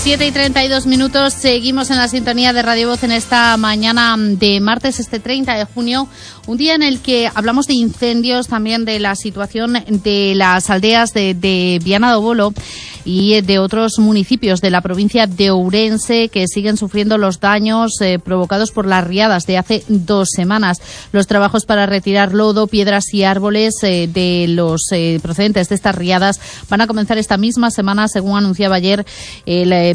7:32, seguimos en la sintonía de Radio Voz en esta mañana de martes, 30 de junio, un día en el que hablamos de incendios, también de la situación de las aldeas de Viana do Bolo y de otros municipios de la provincia de Ourense que siguen sufriendo los daños provocados por las riadas de hace 2 semanas. Los trabajos para retirar lodo, piedras y árboles de los procedentes de estas riadas van a comenzar esta misma semana, según anunciaba ayer el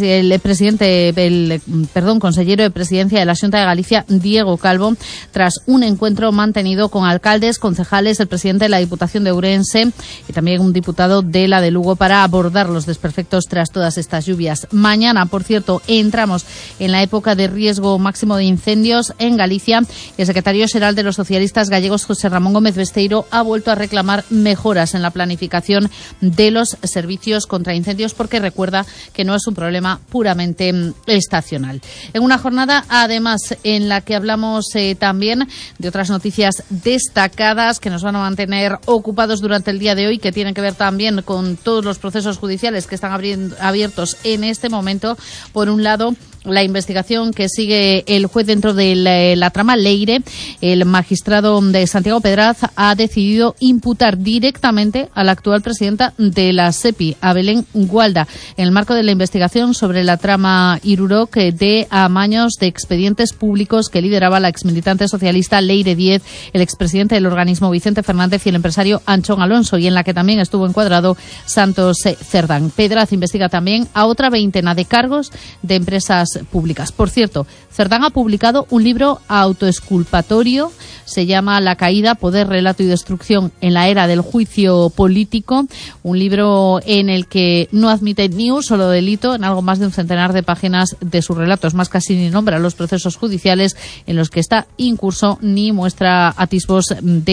consellero de Presidencia de la Xunta de Galicia, Diego Calvo, tras un encuentro mantenido con alcaldes, concejales, el presidente de la Diputación de Ourense y también un diputado de la de Lugo para abordar los desperfectos tras todas estas lluvias. Mañana, por cierto, entramos en la época de riesgo máximo de incendios en Galicia. El secretario xeral de los socialistas gallegos, José Ramón Gómez Besteiro, ha vuelto a reclamar mejoras en la planificación de los servicios contra incendios porque recuerda que no es un problema puramente estacional. En una jornada, además, en la que hablamos también de otras noticias destacadas que nos van a mantener ocupados durante el día de hoy, que tienen que ver también con todos los procesos judiciales que están abiertos en este momento. Por un lado, la investigación que sigue el juez dentro de la trama Leire. El magistrado de Santiago Pedraz ha decidido imputar directamente a la actual presidenta de la SEPI, a Belén Gualda, en el marco de la investigación sobre la trama Iruroc de amaños de expedientes públicos que lideraba la exmilitante socialista Leire Díez, el expresidente del organismo Vicente Fernández y el empresario Anchón Alonso, y en la que también estuvo encuadrado Santos Cerdán. Pedraz investiga también a otra veintena de cargos de empresas públicas. Por cierto, Cerdán ha publicado un libro autoexculpatorio, se llama La caída, poder, relato y destrucción en la era del juicio político, un libro en el que no admite ni un solo delito en algo más de un centenar de páginas de sus relatos, más casi ni nombra los procesos judiciales en los que está incurso ni muestra atisbos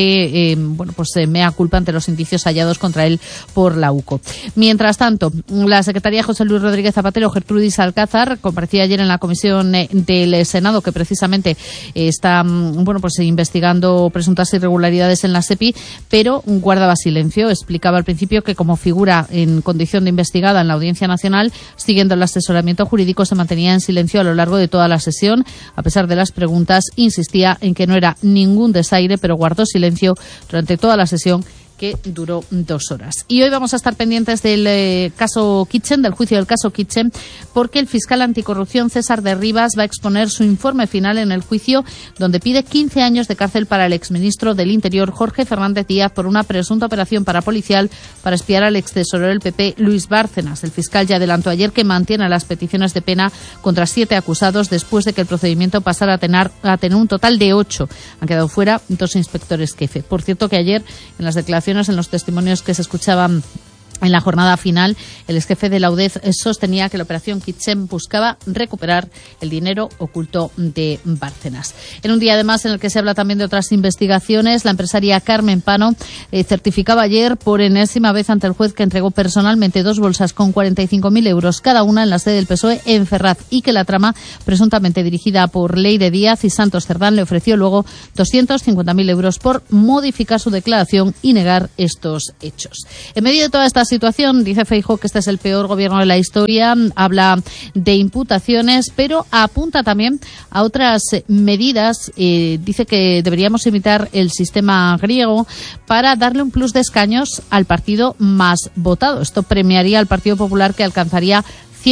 de mea culpa ante los indicios hallados contra él por la UCO. Mientras tanto, la secretaria José Luis Rodríguez Zapatero, Gertrudis Alcázar, comparecía ayer en la comisión del Senado que precisamente está investigando presuntas irregularidades en la SEPI, pero guardaba silencio. Explicaba al principio que como figura en condición de investigada en la Audiencia Nacional, siguiendo el asesoramiento jurídico, se mantenía en silencio a lo largo de toda la sesión. A pesar de las preguntas, insistía en que no era ningún desaire, pero guardó silencio durante toda la sesión, que duró 2 horas. Y hoy vamos a estar pendientes del caso Kitchen, del juicio del caso Kitchen, porque el fiscal anticorrupción César de Rivas va a exponer su informe final en el juicio, donde pide 15 años de cárcel para el exministro del Interior Jorge Fernández Díaz por una presunta operación parapolicial para espiar al extesorero del PP Luis Bárcenas. El fiscal ya adelantó ayer que mantiene las peticiones de pena contra 7 acusados después de que el procedimiento pasara a tener un total de 8. Han quedado fuera 2 inspectores jefe. Por cierto, que ayer, en las declaraciones, en los testimonios que se escuchaban en la jornada final, el exjefe de la UDEF sostenía que la operación Kitchen buscaba recuperar el dinero oculto de Bárcenas. En un día, además, en el que se habla también de otras investigaciones, la empresaria Carmen Pano certificaba ayer por enésima vez ante el juez que entregó personalmente 2 bolsas con 45.000 euros cada una en la sede del PSOE en Ferraz, y que la trama, presuntamente dirigida por Leire Díaz y Santos Cerdán, le ofreció luego 250.000 euros por modificar su declaración y negar estos hechos. En medio de toda esta situación, dice Feijóo que este es el peor gobierno de la historia, habla de imputaciones, pero apunta también a otras medidas. Dice que deberíamos imitar el sistema griego para darle un plus de escaños al partido más votado. Esto premiaría al Partido Popular, que alcanzaría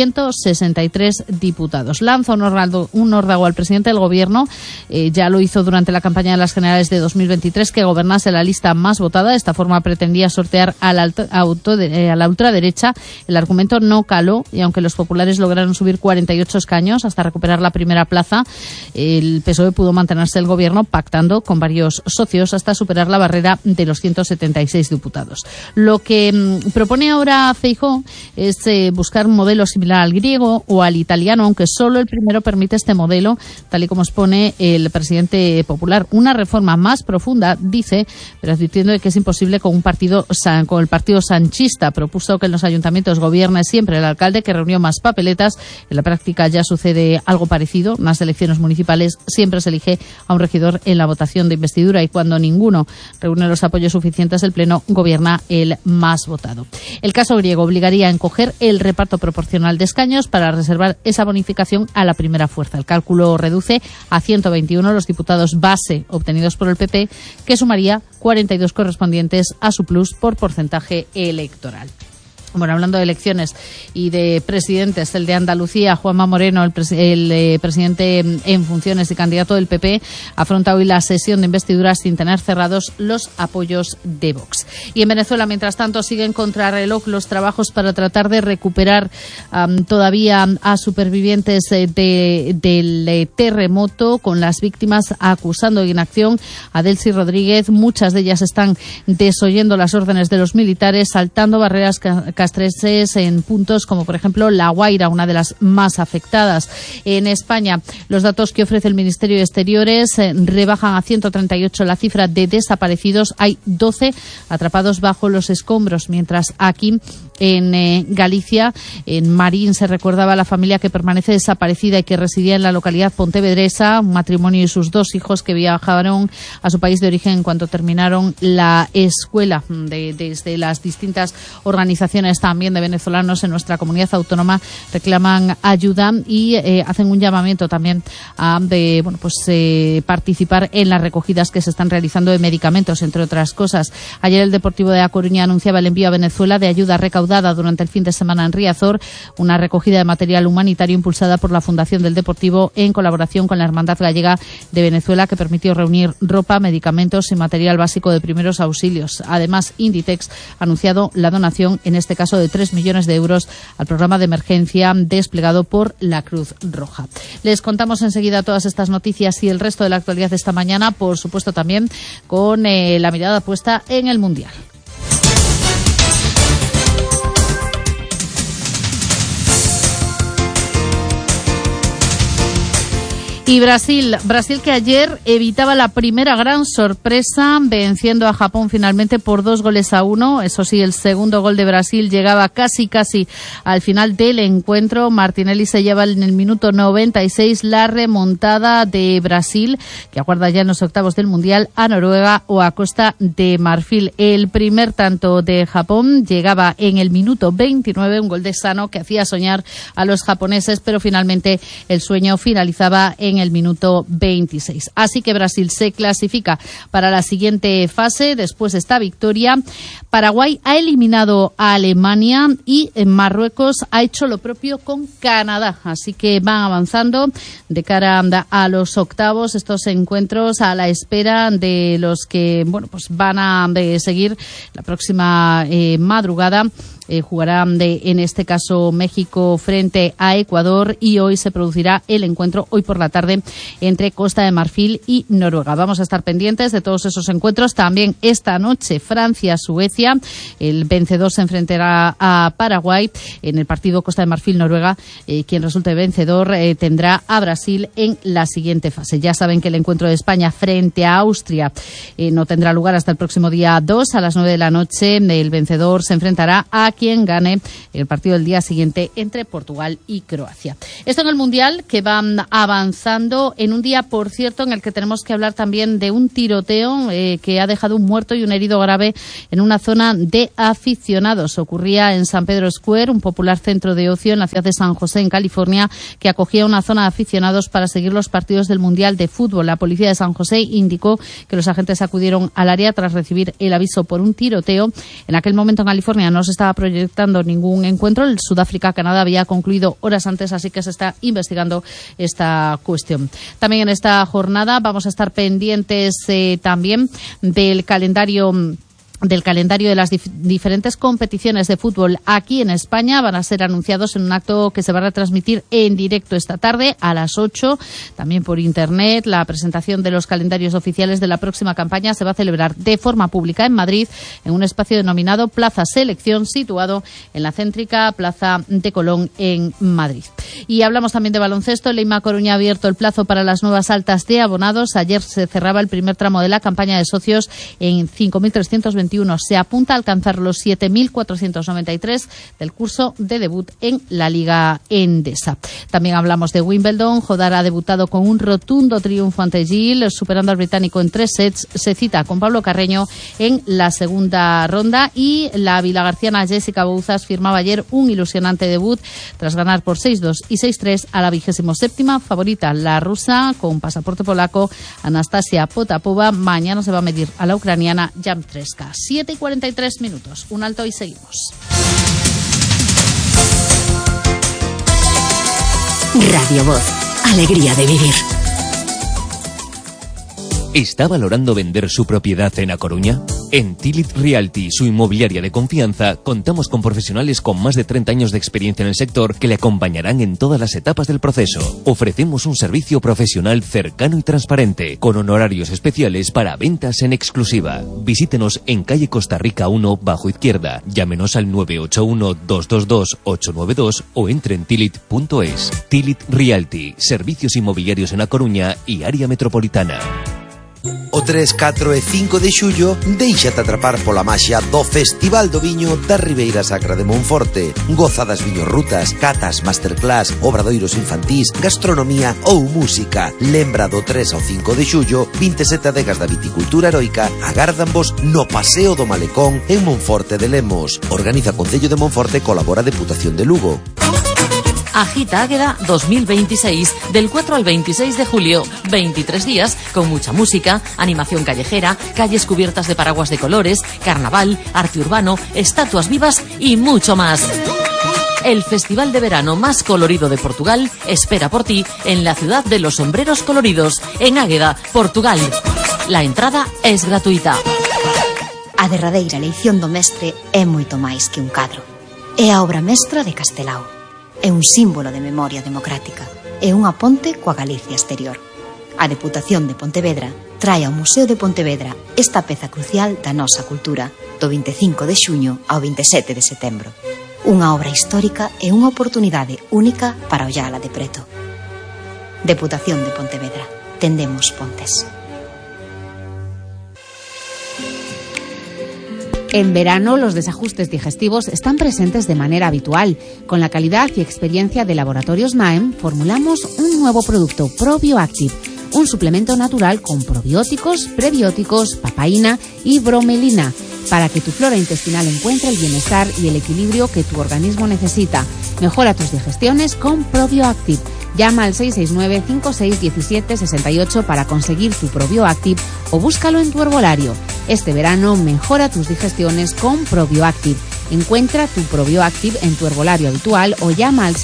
163 diputados. Lanza un órdago al presidente del Gobierno, ya lo hizo durante la campaña de las generales de 2023, que gobernase la lista más votada. De esta forma pretendía sortear a la ultraderecha. El argumento no caló, y aunque los populares lograron subir 48 escaños hasta recuperar la primera plaza, el PSOE pudo mantenerse el Gobierno pactando con varios socios hasta superar la barrera de los 176 diputados. Lo que propone ahora Feijóo es buscar un modelo similar al griego o al italiano, aunque solo el primero permite este modelo, tal y como expone el presidente popular. Una reforma más profunda, dice, pero advirtiendo de que es imposible con el partido sanchista. Propuso que en los ayuntamientos gobierne siempre el alcalde, que reunió más papeletas. En la práctica ya sucede algo parecido. En las elecciones municipales siempre se elige a un regidor en la votación de investidura, y cuando ninguno reúne los apoyos suficientes, el Pleno gobierna el más votado. El caso griego obligaría a encoger el reparto proporcional proporcional de escaños para reservar esa bonificación a la primera fuerza. El cálculo reduce a 121 los diputados base obtenidos por el PP, que sumaría 42 correspondientes a su plus por porcentaje electoral. Bueno, hablando de elecciones y de presidentes, el de Andalucía, Juanma Moreno, el presidente en funciones y candidato del PP, afronta hoy la sesión de investiduras sin tener cerrados los apoyos de Vox. Y en Venezuela, mientras tanto, siguen contrarreloj los trabajos para tratar de recuperar todavía a supervivientes del terremoto, con las víctimas acusando de inacción a Delcy Rodríguez. Muchas de ellas están desoyendo las órdenes de los militares, saltando barreras castrenses en puntos como, por ejemplo, La Guaira, una de las más afectadas. En España, los datos que ofrece el Ministerio de Exteriores rebajan a 138 la cifra de desaparecidos. Hay 12 atrapados bajo los escombros, mientras aquí en Galicia, en Marín, se recordaba a la familia que permanece desaparecida y que residía en la localidad pontevedresa, un matrimonio y sus 2 hijos que viajaron a su país de origen en cuanto terminaron la escuela. Desde las distintas organizaciones también de venezolanos en nuestra comunidad autónoma reclaman ayuda y hacen un llamamiento también a participar en las recogidas que se están realizando de medicamentos, entre otras cosas. Ayer el Deportivo de A Coruña anunciaba el envío a Venezuela de ayuda recaudada durante el fin de semana en Riazor, una recogida de material humanitario impulsada por la Fundación del Deportivo en colaboración con la Hermandad Gallega de Venezuela, que permitió reunir ropa, medicamentos y material básico de primeros auxilios. Además, Inditex ha anunciado la donación, en este caso de 3 millones de euros, al programa de emergencia desplegado por la Cruz Roja. Les contamos enseguida todas estas noticias y el resto de la actualidad de esta mañana, por supuesto también con la mirada puesta en el Mundial. Y Brasil que ayer evitaba la primera gran sorpresa, venciendo a Japón finalmente por 2-1. Eso sí, el segundo gol de Brasil llegaba casi al final del encuentro. Martinelli se lleva en el minuto 96 la remontada de Brasil, que aguarda ya en los octavos del Mundial a Noruega o a Costa de Marfil. El primer tanto de Japón llegaba en el minuto 29, un gol de Sano que hacía soñar a los japoneses, pero finalmente el sueño finalizaba en el minuto 26. Así que Brasil se clasifica para la siguiente fase después de esta victoria. Paraguay ha eliminado a Alemania y Marruecos ha hecho lo propio con Canadá. Así que van avanzando de cara a los octavos, estos encuentros a la espera de los que van a seguir la próxima madrugada. Jugará en este caso México frente a Ecuador y hoy se producirá el encuentro, hoy por la tarde, entre Costa de Marfil y Noruega. Vamos a estar pendientes de todos esos encuentros. También esta noche Francia-Suecia. El vencedor se enfrentará a Paraguay en el partido Costa de Marfil-Noruega. Quien resulte vencedor tendrá a Brasil en la siguiente fase. Ya saben que el encuentro de España frente a Austria no tendrá lugar hasta el próximo día 2 a las 9 de la noche. El vencedor se enfrentará a quien gane el partido del día siguiente entre Portugal y Croacia. Esto en el Mundial, que va avanzando en un día, por cierto, en el que tenemos que hablar también de un tiroteo que ha dejado un muerto y un herido grave en una zona de aficionados. Ocurría en San Pedro Square, un popular centro de ocio en la ciudad de San José, en California, que acogía una zona de aficionados para seguir los partidos del Mundial de Fútbol. La policía de San José indicó que los agentes acudieron al área tras recibir el aviso por un tiroteo. En aquel momento en California no se estaba proyectando ningún encuentro. El Sudáfrica-Canadá había concluido horas antes, así que se está investigando esta cuestión. También en esta jornada vamos a estar pendientes también del calendario de las diferentes competiciones de fútbol aquí en España. Van a ser anunciados en un acto que se va a retransmitir en directo esta tarde a las 8, también por internet. La presentación de los calendarios oficiales de la próxima campaña se va a celebrar de forma pública en Madrid, en un espacio denominado Plaza Selección, situado en la céntrica Plaza de Colón en Madrid. Y hablamos también de baloncesto. El Leima Coruña ha abierto el plazo para las nuevas altas de abonados. Ayer se cerraba el primer tramo de la campaña de socios en 5.321 2021. Se apunta a alcanzar los 7.493 del curso de debut en la Liga Endesa. También hablamos de Wimbledon. Jodar ha debutado con un rotundo triunfo ante Gil, superando al británico en 3 sets. Se cita con Pablo Carreño en la segunda ronda, y la vilagarciana Jessica Bouzas firmaba ayer un ilusionante debut tras ganar por 6-2 y 6-3 a la 27ª favorita, la rusa con pasaporte polaco, Anastasia Potapova. Mañana se va a medir a la ucraniana Jamtreska. 7:43. Un alto y seguimos. Radio Voz. Alegría de vivir. ¿Está valorando vender su propiedad en A Coruña? En Tilit Realty, su inmobiliaria de confianza, contamos con profesionales con más de 30 años de experiencia en el sector que le acompañarán en todas las etapas del proceso. Ofrecemos un servicio profesional cercano y transparente, con honorarios especiales para ventas en exclusiva. Visítenos en calle Costa Rica 1, bajo izquierda. Llámenos al 981-222-892 o entre en tilit.es. Tilit Realty, servicios inmobiliarios en A Coruña y área metropolitana. O 3, 4 e 5 de xullo, déixate atrapar pola maxia do Festival do Viño da Ribeira Sacra de Monforte. Goza das viñorrutas, catas, masterclass, obradoiros infantís, gastronomía ou música. Lembra do 3 ao 5 de xullo, 27 adegas da viticultura heroica agárdanvos no Paseo do Malecón en Monforte de Lemos. Organiza Concello de Monforte, colabora Deputación de Lugo. Agita Águeda 2026, del 4 al 26 de julio, 23 días con mucha música, animación callejera, calles cubiertas de paraguas de colores, carnaval, arte urbano, estatuas vivas y mucho más. El festival de verano más colorido de Portugal espera por ti en la ciudad de los sombreros coloridos, en Águeda, Portugal. La entrada es gratuita. A derradeira eleición do mestre é moito máis que un cadro. É a obra mestra de Castelao. É un símbolo de memoria democrática. É unha ponte coa Galicia exterior. A Deputación de Pontevedra trae ao Museo de Pontevedra esta peza crucial da nosa cultura do 25 de xuño ao 27 de setembro. Unha obra histórica e unha oportunidade única para ollala de preto. Deputación de Pontevedra. Tendemos pontes. En verano, los desajustes digestivos están presentes de manera habitual. Con la calidad y experiencia de Laboratorios Maem, formulamos un nuevo producto, ProBioActive, un suplemento natural con probióticos, prebióticos, papaína y bromelina, para que tu flora intestinal encuentre el bienestar y el equilibrio que tu organismo necesita. Mejora tus digestiones con ProBioActive. Llama al 669-5617-68 para conseguir tu ProBioActive o búscalo en tu herbolario. Este verano mejora tus digestiones con ProBioActive. Encuentra tu ProBioActive en tu herbolario habitual o llama al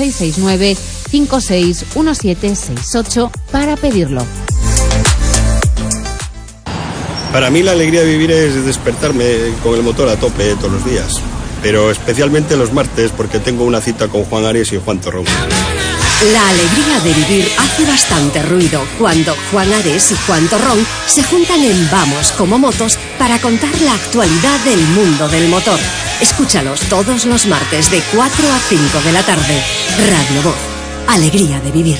669-561768 para pedirlo. Para mí la alegría de vivir es despertarme con el motor a tope todos los días, pero especialmente los martes porque tengo una cita con Juan Ares y Juan Torrón. La alegría de vivir hace bastante ruido cuando Juan Ares y Juan Torrón se juntan en Vamos como Motos para contar la actualidad del mundo del motor. Escúchalos todos los martes de 4 a 5 de la tarde. Radio Voz. Alegría de vivir.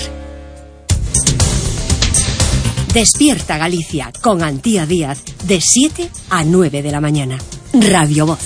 Despierta Galicia con Antía Díaz de 7 a 9 de la mañana. Radio Voz.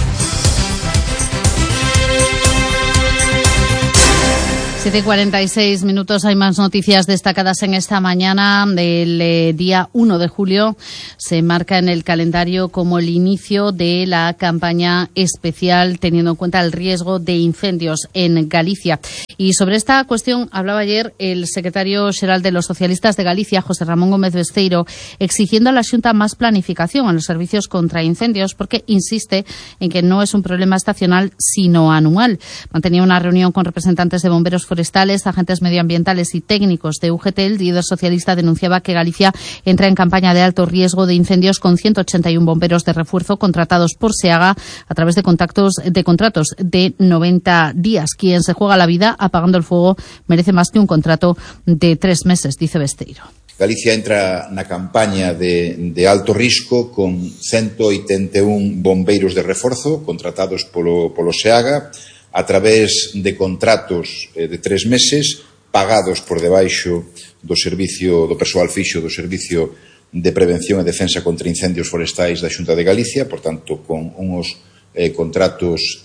7:46. Hay más noticias destacadas en esta mañana. El día 1 de julio se marca en el calendario como el inicio de la campaña especial, teniendo en cuenta el riesgo de incendios en Galicia. Y sobre esta cuestión hablaba ayer el secretario xeral de los socialistas de Galicia, José Ramón Gómez Besteiro, exigiendo a la Xunta más planificación en los servicios contra incendios, porque insiste en que no es un problema estacional, sino anual. Mantenía una reunión con representantes de bomberos forestales, agentes medioambientales y técnicos de UGT. El líder socialista denunciaba que Galicia entra en campaña de alto riesgo de incendios con 181 bomberos de refuerzo contratados por SEAGA a través de contratos de 90 días. Quien se juega la vida apagando el fuego merece más que un contrato de 3 meses, dice Besteiro. Galicia entra na campaña de alto risco con 181 bombeiros de reforzo contratados polo SEAGA a través de contratos de 3 meses pagados por debaixo do servicio do persoal fixo do Servicio de Prevención e Defensa contra Incendios Forestais da Xunta de Galicia, por tanto, con uns contratos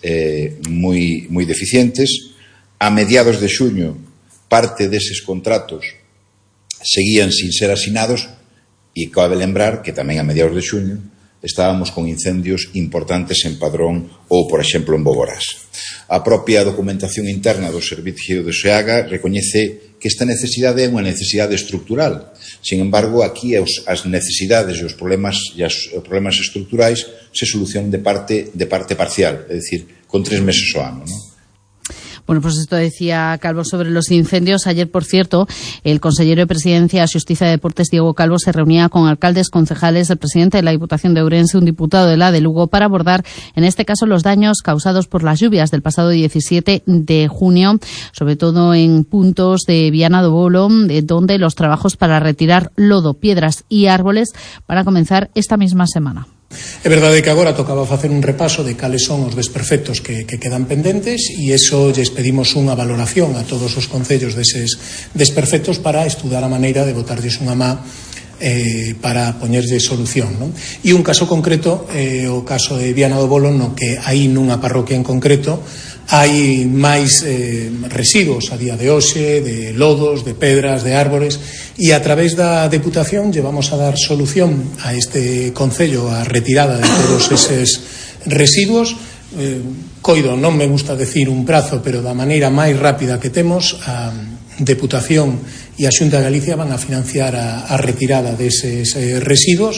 moi deficientes. A mediados de xuño, parte deses contratos seguían sin ser asinados e cabe lembrar que tamén a mediados de xuño estábamos con incendios importantes en Padrón ou, por exemplo, en Boborás. A propia documentación interna do Servicio de SEAGA recoñece que esta necesidade é unha necesidade estrutural. Sin embargo, aquí as necesidades e os problemas estruturais se solucionan de parte parcial, é dicir, con 3 meses ao ano, non? Bueno, pues esto decía Calvo sobre los incendios. Ayer, por cierto, el consellero de Presidencia, Xusticia y Deportes, Diego Calvo, se reunía con alcaldes, concejales, el presidente de la Diputación de Ourense, un diputado de la de Lugo, para abordar, en este caso, los daños causados por las lluvias del pasado 17 de junio, sobre todo en puntos de Viana do Bolo, donde los trabajos para retirar lodo, piedras y árboles van a comenzar esta misma semana. É verdade que agora tocaba facer un repaso de cales son os desperfectos que quedan pendentes e iso lles pedimos unha valoración a todos os concellos deses desperfectos para estudar a maneira de botarlles unha má para poñerlle solución, non? E un caso concreto, o caso de Viana do Bolo, no que aí nunha parroquia en concreto hai máis residuos a día de hoxe, de lodos, de pedras, de árbores, e a través da Deputación llevamos a dar solución a este concello a retirada de todos eses residuos. Coido, non me gusta decir un prazo, pero da maneira máis rápida que temos, a Deputación e a Xunta de Galicia van a financiar a retirada deses residuos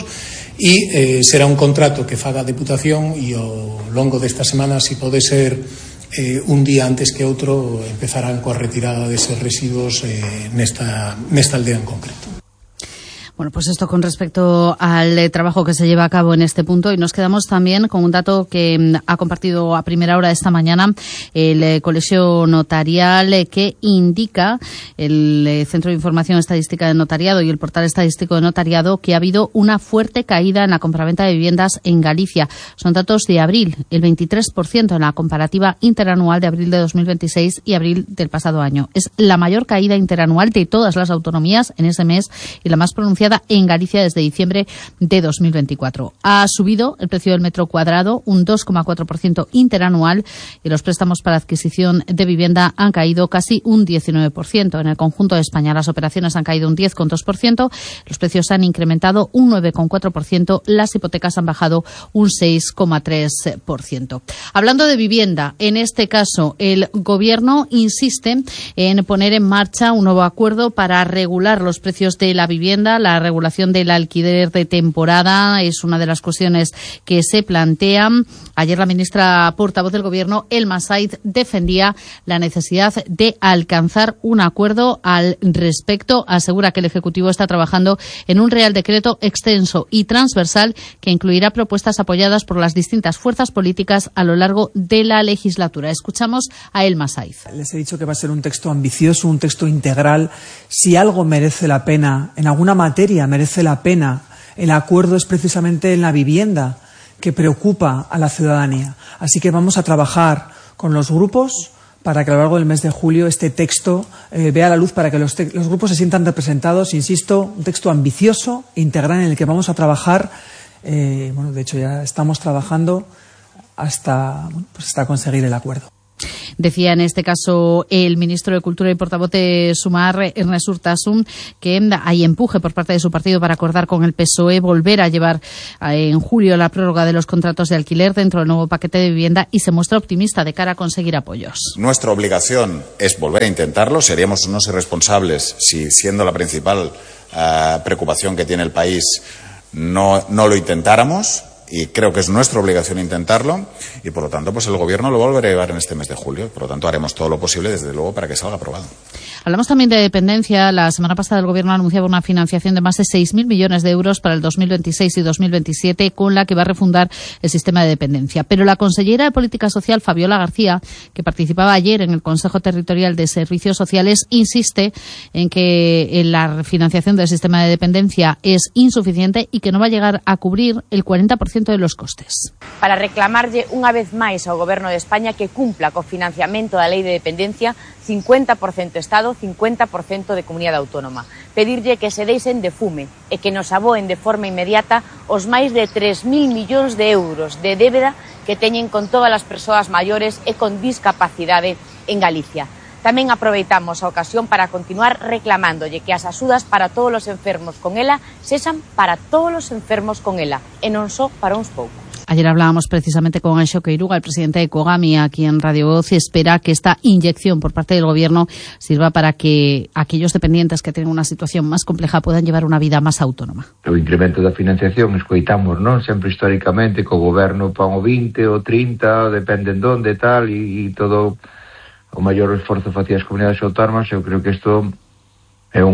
e será un contrato que faga a Deputación e ao longo desta semana, se pode ser un día antes que outro, empezarán coa retirada deses residuos nesta aldea en concreto. Bueno, pues esto con respecto al trabajo que se lleva a cabo en este punto, y nos quedamos también con un dato que ha compartido a primera hora de esta mañana el Colegio Notarial, que indica el Centro de Información Estadística de Notariado y el Portal Estadístico de Notariado que ha habido una fuerte caída en la compraventa de viviendas en Galicia. Son datos de abril, el 23% en la comparativa interanual de abril de 2026 y abril del pasado año. Es la mayor caída interanual de todas las autonomías en ese mes y la más pronunciada en Galicia desde diciembre de 2024. Ha subido el precio del metro cuadrado un 2,4% interanual y los préstamos para adquisición de vivienda han caído casi un 19%. En el conjunto de España las operaciones han caído un 10,2%, los precios han incrementado un 9,4%, las hipotecas han bajado un 6,3%. Hablando de vivienda, en este caso el Gobierno insiste en poner en marcha un nuevo acuerdo para regular los precios de la vivienda. La regulación del alquiler de temporada es una de las cuestiones que se plantean. Ayer la ministra portavoz del Gobierno, Elma Saiz, defendía la necesidad de alcanzar un acuerdo al respecto. Asegura que el Ejecutivo está trabajando en un Real Decreto extenso y transversal que incluirá propuestas apoyadas por las distintas fuerzas políticas a lo largo de la legislatura. Escuchamos a Elma Saiz. Les he dicho que va a ser un texto ambicioso, un texto integral. Si algo merece la pena, en alguna materia merece la pena el acuerdo, es precisamente en la vivienda, que preocupa a la ciudadanía. Así que vamos a trabajar con los grupos para que a lo largo del mes de julio este texto vea la luz, para que los grupos se sientan representados. Insisto, un texto ambicioso, integral, en el que vamos a trabajar. De hecho ya estamos trabajando hasta conseguir el acuerdo. Decía en este caso el ministro de Cultura y portavoz de Sumar, Ernest Urtasun, que hay empuje por parte de su partido para acordar con el PSOE volver a llevar en julio la prórroga de los contratos de alquiler dentro del nuevo paquete de vivienda, y se muestra optimista de cara a conseguir apoyos. Nuestra obligación es volver a intentarlo. Seríamos unos irresponsables si, siendo la principal preocupación que tiene el país, no lo intentáramos. Y creo que es nuestra obligación intentarlo, y por lo tanto pues el Gobierno lo volverá a llevar en este mes de julio. Por lo tanto haremos todo lo posible, desde luego, para que salga aprobado. Hablamos también de dependencia. La semana pasada el Gobierno anunciaba una financiación de más de 6.000 millones de euros para el 2026 y 2027, con la que va a refundar el sistema de dependencia. Pero la consellera de Política Social, Fabiola García, que participaba ayer en el Consejo Territorial de Servicios Sociales, insiste en que la financiación del sistema de dependencia es insuficiente y que no va a llegar a cubrir el 40% de los costes. Para reclamarlle unha vez máis ao Goberno de España que cumpla co financiamento da Lei de Dependencia, 50% Estado, do 50% de comunidade autónoma. Pedirlle que se deixen de fume e que nos aboen de forma inmediata os máis de 3.000 millóns de euros de débeda que teñen con todas as persoas maiores e con discapacidade en Galicia. Tamén aproveitamos a ocasión para continuar reclamándolle que as axudas para todos os enfermos con ela sexan para todos os enfermos con ela e non só para uns poucos. Ayer hablábamos precisamente con Anxo Queiruga, el presidente de Cogami, aquí en Radio Voz, y espera que esta inyección por parte del Gobierno sirva para que aquellos dependientes que tienen una situación más compleja puedan llevar una vida más autónoma. O incremento da financiación, escoitamos, non? Sempre históricamente, que o Goberno pon o 20 o 30, dependen donde, tal, e todo o maior esforzo facía as comunidades autónomas. Eu creo que isto é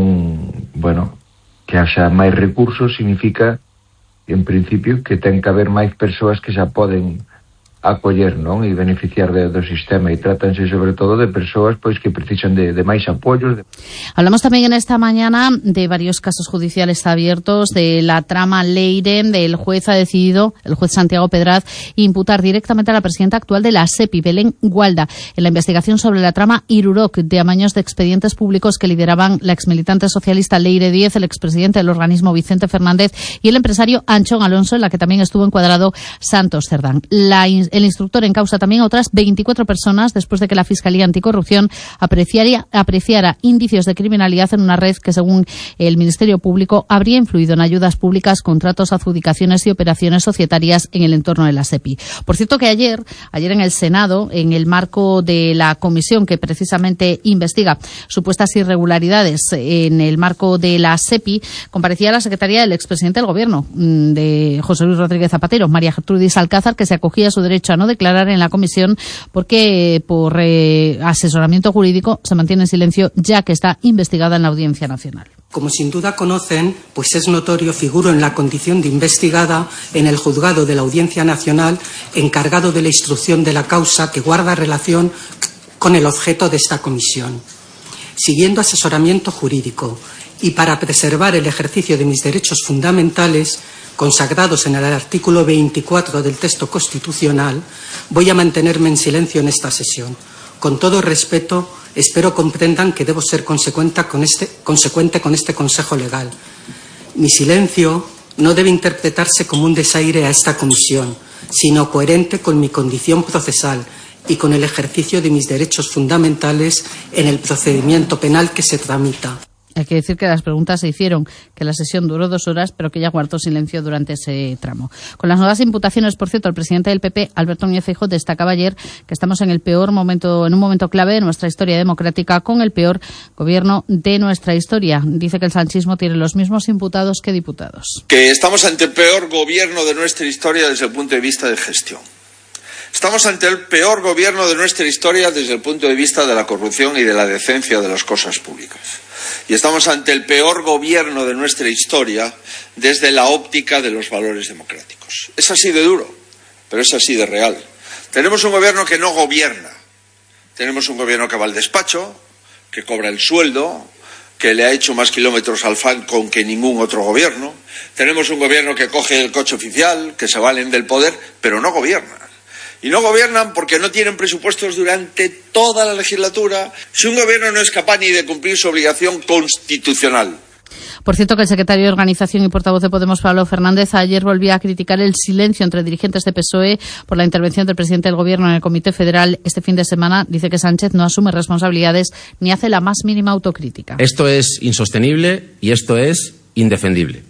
que haxa máis recursos significa, en principio, que ten que haber máis persoas que xa poden acoller, non? E beneficiar do sistema, e trátanse sobre todo de persoas pois que precisan de máis apoios. Hablamos también en esta mañana de varios casos judiciales abiertos, de la trama Leiren. El juez ha decidido, el juez Santiago Pedraz, imputar directamente a la presidenta actual de la SEPI, Belén Gualda, en la investigación sobre la trama Iruroc, de amaños de expedientes públicos que lideraban la exmilitante socialista Leire Díez, el expresidente del organismo Vicente Fernández y el empresario Anchón Alonso, en la que también estuvo encuadrado Santos Cerdán. El instructor encausa también a otras 24 personas después de que la Fiscalía Anticorrupción apreciara indicios de criminalidad en una red que, según el Ministerio Público, habría influido en ayudas públicas, contratos, adjudicaciones y operaciones societarias en el entorno de la SEPI. Por cierto que ayer en el Senado, en el marco de la comisión que precisamente investiga supuestas irregularidades en el marco de la SEPI, comparecía la secretaria del expresidente del Gobierno, de José Luis Rodríguez Zapatero, María Gertrudis Alcázar, que se acogía a su derecho a no declarar en la comisión porque por asesoramiento jurídico se mantiene en silencio, ya que está investigada en la Audiencia Nacional. Como sin duda conocen, pues es notorio, figuro en la condición de investigada en el juzgado de la Audiencia Nacional encargado de la instrucción de la causa que guarda relación con el objeto de esta comisión. Siguiendo asesoramiento jurídico y para preservar el ejercicio de mis derechos fundamentales consagrados en el artículo 24 del texto constitucional, voy a mantenerme en silencio en esta sesión. Con todo respeto, espero comprendan que debo ser consecuente con este consejo legal. Mi silencio no debe interpretarse como un desaire a esta comisión, sino coherente con mi condición procesal y con el ejercicio de mis derechos fundamentales en el procedimiento penal que se tramita. Hay que decir que las preguntas se hicieron, que la sesión duró 2 horas, pero que ella guardó silencio durante ese tramo. Con las nuevas imputaciones, por cierto, el presidente del PP, Alberto Núñez Feijóo, destacaba ayer que estamos en un momento clave de nuestra historia democrática, con el peor gobierno de nuestra historia. Dice que el sanchismo tiene los mismos imputados que diputados. Que estamos ante el peor gobierno de nuestra historia desde el punto de vista de gestión. Estamos ante el peor gobierno de nuestra historia desde el punto de vista de la corrupción y de la decencia de las cosas públicas. Y estamos ante el peor gobierno de nuestra historia desde la óptica de los valores democráticos. Es así de duro, pero es así de real. Tenemos un gobierno que no gobierna. Tenemos un gobierno que va al despacho, que cobra el sueldo, que le ha hecho más kilómetros al Falcon que ningún otro gobierno. Tenemos un gobierno que coge el coche oficial, que se valen del poder, pero no gobierna. Y no gobiernan porque no tienen presupuestos durante toda la legislatura, si un gobierno no es capaz ni de cumplir su obligación constitucional. Por cierto, que el secretario de Organización y portavoz de Podemos, Pablo Fernández, ayer volvía a criticar el silencio entre dirigentes de PSOE por la intervención del presidente del Gobierno en el Comité Federal este fin de semana. Dice que Sánchez no asume responsabilidades ni hace la más mínima autocrítica. Esto es insostenible y esto es indefendible.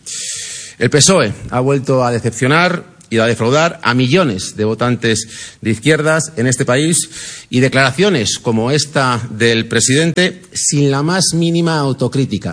El PSOE ha vuelto a decepcionar y a defraudar a millones de votantes de izquierdas en este país, y declaraciones como esta del presidente sin la más mínima autocrítica.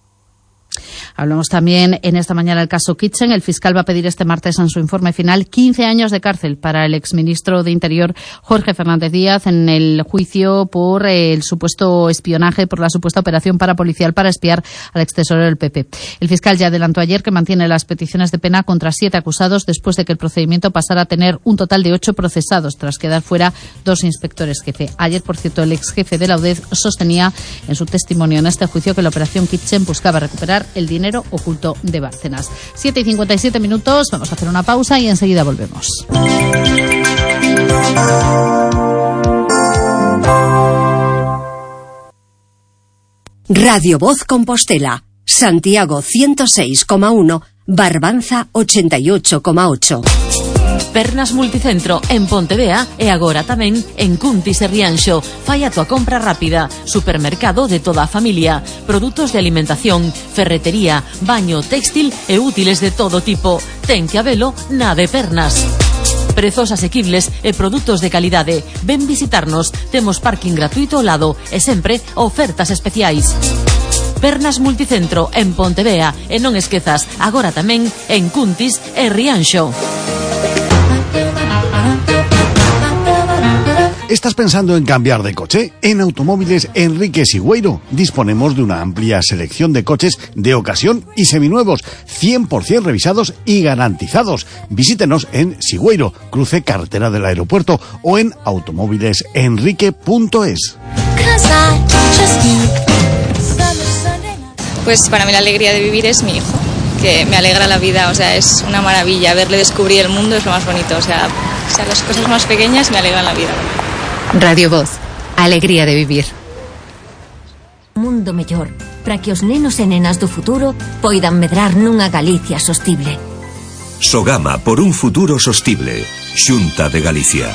Hablamos también en esta mañana del caso Kitchen. El fiscal va a pedir este martes en su informe final 15 años de cárcel para el exministro de Interior Jorge Fernández Díaz en el juicio por el supuesto espionaje, por la supuesta operación parapolicial para espiar al extesorero del PP. El fiscal ya adelantó ayer que mantiene las peticiones de pena contra 7 acusados después de que el procedimiento pasara a tener un total de 8 procesados tras quedar fuera 2 inspectores jefe. Ayer, por cierto, el ex jefe de la UDEF sostenía en su testimonio en este juicio que la operación Kitchen buscaba recuperar el dinero oculto de Bárcenas. 7:57 minutos, vamos a hacer una pausa y enseguida volvemos. Radio Voz Compostela, Santiago 106,1, Barbanza 88,8. Pernas Multicentro en Pontevea e agora tamén en Cuntis e Rianxo. Fai a tua compra rápida. Supermercado de toda a familia. Produtos de alimentación, ferretería, baño, textil e útiles de todo tipo. Ten que habelo na de Pernas. Prezos asequibles e produtos de calidade. Ven visitarnos. Temos parking gratuito ao lado e sempre ofertas especiais. Pernas Multicentro en Pontevea e non esquezas, agora tamén en Cuntis e Rianxo. ¿Estás pensando en cambiar de coche? En Automóviles Enrique Sigüeiro disponemos de una amplia selección de coches de ocasión y seminuevos, 100% revisados y garantizados. Visítenos en Sigüeiro, cruce carretera del aeropuerto, o en automóvilesenrique.es. Pues para mí la alegría de vivir es mi hijo, que me alegra la vida, o sea, es una maravilla. Verle descubrir el mundo es lo más bonito, o sea, las cosas más pequeñas me alegran la vida. Radio Voz, alegría de vivir. Mundo mellor, para que os nenos e nenas do futuro poidan medrar nunha Galicia sostible. Sogama por un futuro sostible. Xunta de Galicia.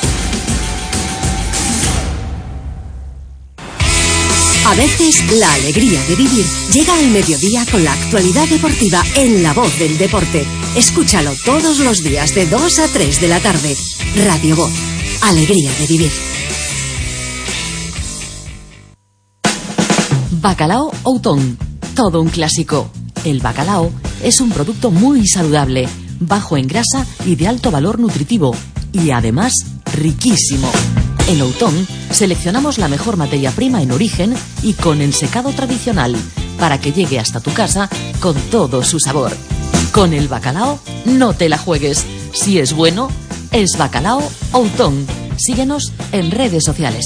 A veces la alegría de vivir llega al mediodía con la actualidad deportiva en La Voz del Deporte. Escúchalo todos los días de 2 a 3 de la tarde. Radio Voz, alegría de vivir. Bacalao Outón, todo un clásico. El bacalao es un producto muy saludable, bajo en grasa y de alto valor nutritivo, y además riquísimo. En Outón seleccionamos la mejor materia prima en origen y con ensecado tradicional, para que llegue hasta tu casa con todo su sabor. Con el bacalao no te la juegues. Si es bueno, es Bacalao Outón. Síguenos en redes sociales.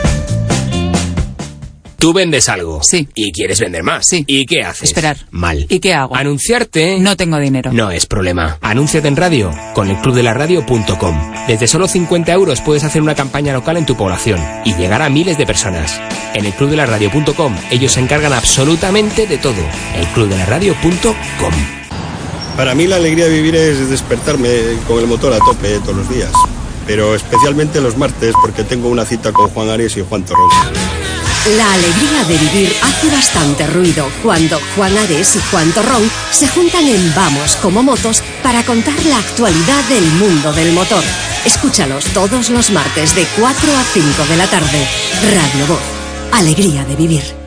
Tú vendes algo. Sí. Y quieres vender más. Sí. ¿Y qué haces? Esperar. Mal. ¿Y qué hago? Anunciarte. No tengo dinero. No es problema. Anúnciate en radio con elclubdelaradio.com. Desde solo 50 euros puedes hacer una campaña local en tu población y llegar a miles de personas. En elclubdelaradio.com ellos se encargan absolutamente de todo. elclubdelaradio.com. Para mí la alegría de vivir es despertarme con el motor a tope todos los días. Pero especialmente los martes porque tengo una cita con Juan Ares y Juan Torrón. La alegría de vivir hace bastante ruido cuando Juan Ares y Juan Torrón se juntan en Vamos como Motos para contar la actualidad del mundo del motor. Escúchalos todos los martes de 4 a 5 de la tarde. Radio Voz, alegría de vivir.